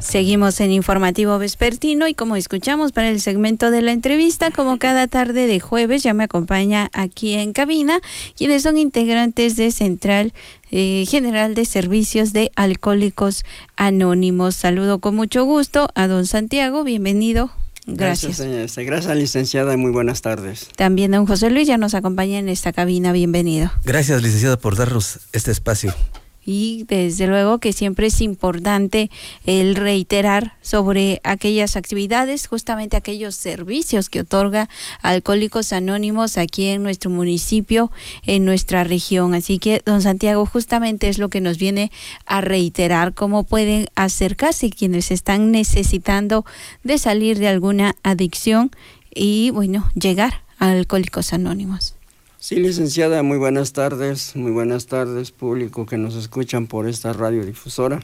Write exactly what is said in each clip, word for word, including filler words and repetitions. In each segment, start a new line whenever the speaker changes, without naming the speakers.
Seguimos en Informativo Vespertino y como escuchamos para el segmento de la entrevista, como cada tarde de jueves, ya me acompaña aquí en cabina quienes son integrantes de Central eh, General de Servicios de Alcohólicos Anónimos. Saludo con mucho gusto a don Santiago, bienvenido. Gracias.
Gracias, gracias licenciada, muy buenas tardes.
También don José Luis ya nos acompaña en esta cabina, bienvenido.
Gracias licenciada por darnos este espacio.
Y desde luego que siempre es importante el reiterar sobre aquellas actividades, justamente aquellos servicios que otorga Alcohólicos Anónimos aquí en nuestro municipio, en nuestra región. Así que, don Santiago, justamente es lo que nos viene a reiterar, cómo pueden acercarse quienes están necesitando de salir de alguna adicción y, bueno, llegar a Alcohólicos Anónimos.
Sí, licenciada, muy buenas tardes, muy buenas tardes, público que nos escuchan por esta radiodifusora.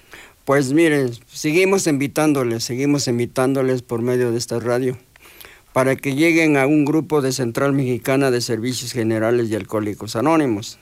Pues miren, seguimos invitándoles, seguimos invitándoles por medio de esta radio, para que lleguen a un grupo de Central Mexicana de Servicios Generales de Alcohólicos Anónimos.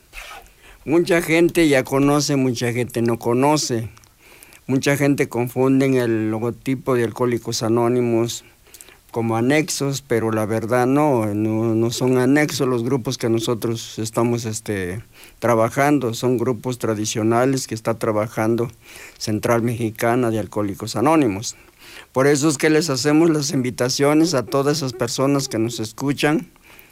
Mucha gente ya conoce, mucha gente no conoce, mucha gente confunde el logotipo de Alcohólicos Anónimos como anexos, pero la verdad no, no, no son anexos los grupos que nosotros estamos este, trabajando, son grupos tradicionales que está trabajando Central Mexicana de Alcohólicos Anónimos. Por eso es que les hacemos las invitaciones a todas esas personas que nos escuchan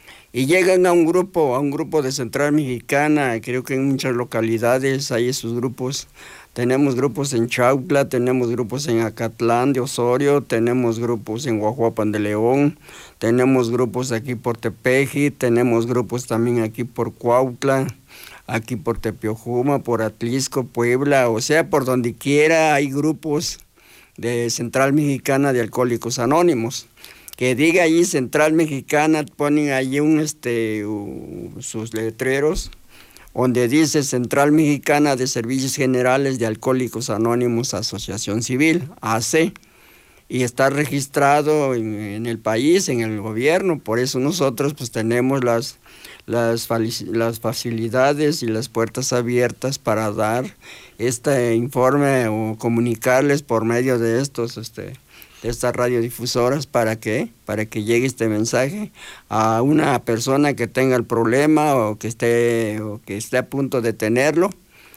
y llegan a un grupo, a un grupo de Central Mexicana. Creo que en muchas localidades hay esos grupos. Tenemos grupos en Chautla, tenemos grupos en Acatlán de Osorio, tenemos grupos en Guajuapan de León, tenemos grupos aquí por Tepeji, tenemos grupos también aquí por Cuautla, aquí por Tepiojuma, por Atlisco, Puebla, o sea, por donde quiera hay grupos de Central Mexicana de Alcohólicos Anónimos. Que diga allí Central Mexicana, ponen allí un, este, uh, sus letreros, donde dice Central Mexicana de Servicios Generales de Alcohólicos Anónimos Asociación Civil, A C, y está registrado en, en el país, en el gobierno. Por eso nosotros pues tenemos las, las, las facilidades y las puertas abiertas para dar este informe o comunicarles por medio de estos este, de estas radiodifusoras para que para que llegue este mensaje a una persona que tenga el problema o que esté o que esté a punto de tenerlo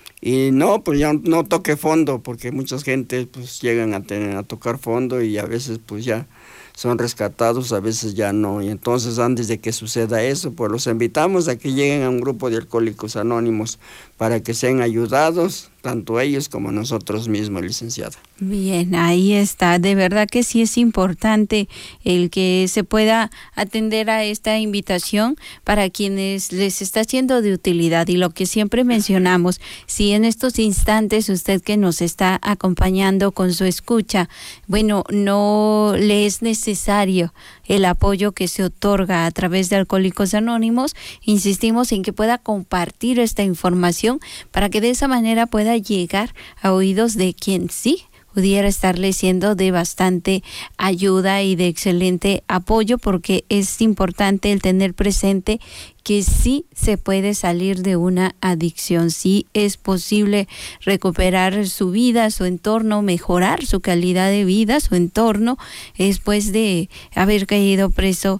y no pues ya no toque fondo, porque muchas gente pues llegan a tener a tocar fondo y a veces pues ya son rescatados, a veces ya no, y entonces antes de que suceda eso, pues los invitamos a que lleguen a un grupo de Alcohólicos Anónimos para que sean ayudados, tanto ellos como nosotros mismos, licenciada.
Bien, ahí está. De verdad que sí es importante el que se pueda atender a esta invitación para quienes les está siendo de utilidad. Y lo que siempre mencionamos, si en estos instantes usted que nos está acompañando con su escucha, bueno, no le es necesario el apoyo que se otorga a través de Alcohólicos Anónimos, insistimos en que pueda compartir esta información para que de esa manera pueda llegar a oídos de quien sí pudiera estarle siendo de bastante ayuda y de excelente apoyo, porque es importante el tener presente que sí se puede salir de una adicción, sí es posible recuperar su vida, su entorno, mejorar su calidad de vida, su entorno, después de haber caído preso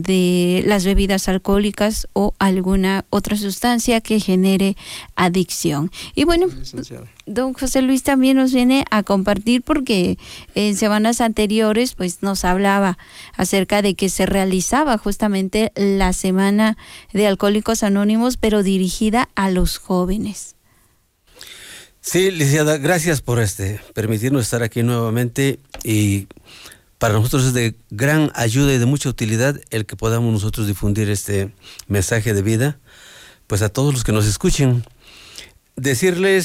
de las bebidas alcohólicas o alguna otra sustancia que genere adicción. Y bueno, don José Luis también nos viene a compartir, porque en semanas anteriores pues nos hablaba acerca de que se realizaba justamente la semana de Alcohólicos Anónimos, pero dirigida a los jóvenes.
Sí, licenciada, gracias por este permitirnos estar aquí nuevamente, y para nosotros es de gran ayuda y de mucha utilidad el que podamos nosotros difundir este mensaje de vida, pues a todos los que nos escuchen. Decirles